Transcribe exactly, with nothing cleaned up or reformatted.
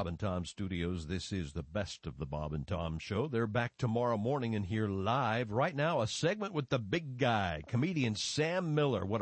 Bob and Tom Studios. This is the best of the Bob and Tom Show. They're back tomorrow morning and here live. Right now, a segment with the big guy, comedian Sam Miller. What